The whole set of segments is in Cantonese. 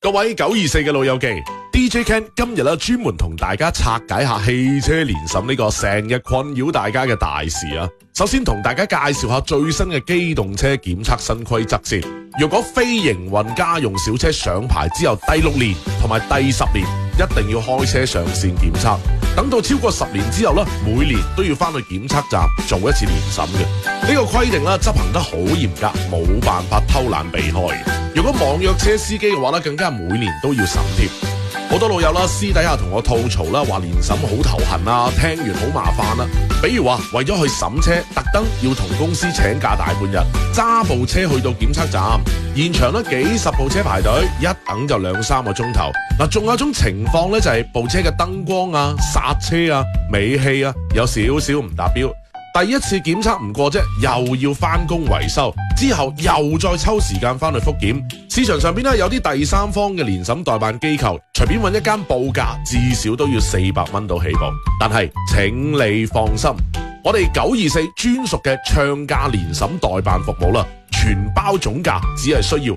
各位924嘅老友記 ，DJ Ken 今日咧專門同大家拆解下汽車年審呢個成日困擾大家嘅大事啊！首先同大家介紹下最新嘅機動車檢測新規則先。若果非營運家用小車上牌之後第6年同埋第10年，一定要開車上線檢測。等到超過10年之後咧，每年都要翻去檢測站做一次年審嘅。呢個規定咧執行得好嚴格，冇辦法偷懶避開。如果網約車司機嘅話咧，更加每年都要審貼。好多老友啦，私底下同我吐槽啦，話年審好頭痕啊，聽完好麻煩啦。比如話為咗去審車，特登要同公司請假大半日，揸部車去到檢測站，現場咧幾十部車排隊，一等就2-3個鐘頭。嗱，仲有一種情況咧，就係部車嘅燈光啊、剎車啊、尾氣啊，有少少唔達標。第一次檢測唔過啫，又要翻工維修，之後又再抽時間翻去復檢。市場上邊咧有啲第三方嘅年審代辦機構，隨便揾一間報價，至少都要400蚊到起步。但係請你放心，我哋924專屬嘅暢價年審代辦服務啦，全包總價只係需要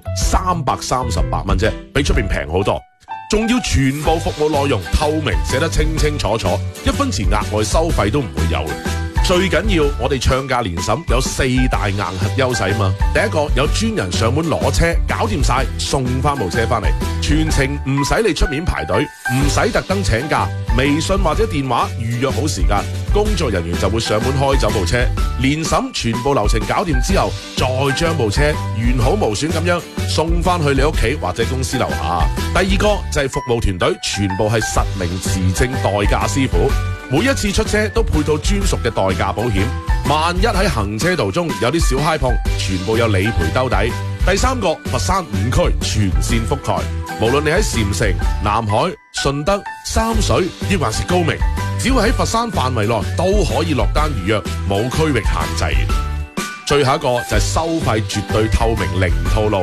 338蚊啫，比出邊平好多。仲要全部服務內容透明，寫得清清楚楚，1分錢額外收費都唔會有嘅。最緊要我哋暢價年審有4大硬核優勢嘛。第一個，有專人上門攞車，搞掂晒送翻部車翻嚟，全程唔使你出面排隊，唔使特登請假，微信或者電話預約好時間，工作人員就會上門開走部車。年審全部流程搞掂之後，再將部車完好無損咁樣送翻去你屋企或者公司樓下。第二個就係服務團隊全部係實名持證代駕師傅，每一次出車都配套專屬嘅代駕保險，萬一喺行車途中有啲小揩碰，全部有理賠兜底。第三個，佛山5區全線覆蓋，無論你喺禪城、南海、順德、三水抑或是高明，只要喺佛山範圍內都可以落單預約，冇區域限制。最後一個就係收費絕對透明，零套路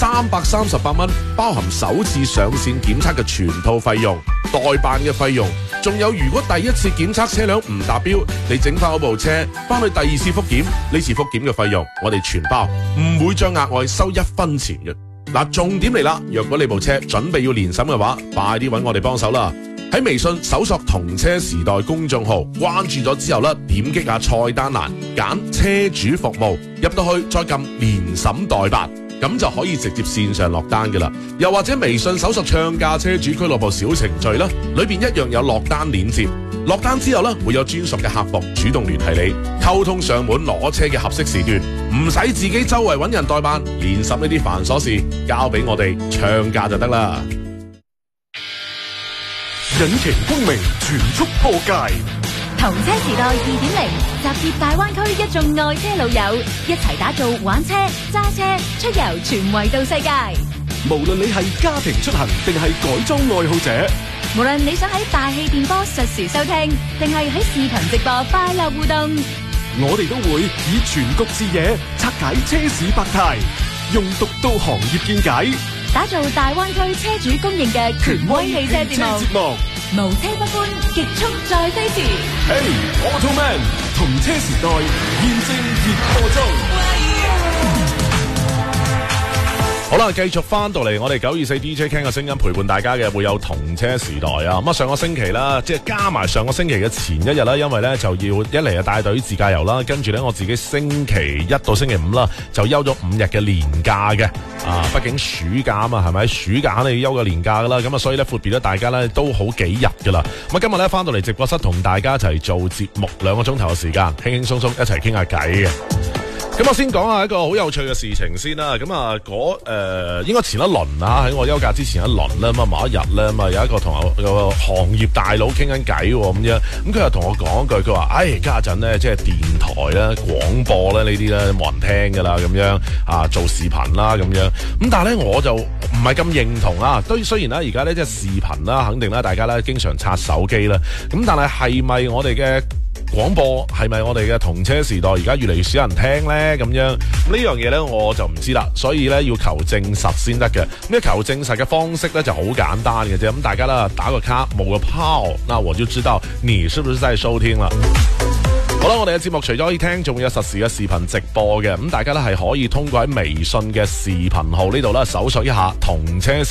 ，338蚊包含首次上線檢測嘅全套費用、代辦嘅費用，仲有如果第一次檢測車輛唔達標，你整翻嗰部車翻去第2次復檢，呢次復檢嘅費用我哋全包，唔會再額外收1分錢嘅。嗱，重點嚟啦，若果你部車準備要年審嘅話，快啲揾我哋幫手啦！喺微信搜索同車時代公眾號，關注咗之後咧，點擊下菜單欄，揀車主服務，入到去再撳年審代辦，咁就可以直接線上落單噶啦。又或者微信搜索暢價車主俱樂部小程序啦，裏邊一樣有落單鏈接。落單之後咧，會有專屬嘅客服主動聯繫你，溝通上門攞車嘅合適時段，唔使自己周圍揾人代辦，年審呢啲繁瑣事交俾我哋暢價就得啦。 引擎功名全速破界， 同車時代2.0，集結大灣區一眾愛車老友，一齊打造玩車、揸車、出遊全維度世界。 無論你係家庭出行定係改裝愛好者， 無論你想喺大氣電波實時收聽，定係喺視頻直播快樂互動， 我哋都會以全局視野拆解車市百態，用獨到行業見解， 打造大灣區車主公認嘅權威汽車節目。無車不歡，極速再飛馳。 Hey Automan， 同車時代現正熱播中。 好啦，繼續翻到嚟我哋924 DJ Ken 嘅聲音陪伴大家嘅，會有同車時代啊！咁啊，上個星期啦，即係加埋上個星期嘅前一日啦，因為咧就要一嚟就帶隊自駕遊啦，跟住咧我自己星期1到星期5啦，就休咗5日嘅年假嘅。啊，畢竟暑假啊嘛，係咪？暑假肯定要休個年假噶啦，咁啊，所以咧闊別咗大家咧都好幾日噶啦。咁啊，今日咧翻到嚟直播室同大家一齊做節目2個鐘頭嘅時間，輕輕鬆鬆一齊傾下偈嘅。咁我先講下一個好有趣嘅事情先啦。咁啊，應該前一輪啊，喺我休假之前一輪咧，咁啊某一日咧，咁啊有一個同個行業大佬傾緊偈咁樣，咁佢又同我講一句，佢話：家陣咧即係電台啦、廣播咧呢啲咧冇人聽噶啦，咁樣啊做視頻啦咁樣。咁但係咧我就唔係咁認同啊。雖然啦而家咧即係視頻啦，肯定啦大家咧經常刷手機啦，咁但係咪我哋嘅廣播係咪我哋嘅同車時代而家越嚟越少人聽呢？咁樣呢樣嘢呢，我就唔知啦，所以呢，要求證實先得嘅。咁求證實嘅方式呢，就好簡單嘅啫。咁大家啦打個卡冒個泡，那我就知道你是不是在收聽啦。好啦，我哋嘅節目除咗可以聽，仲會有實時嘅視頻直播嘅。咁大家呢係可以通過喺微信嘅視頻號呢度啦，搜索一下同車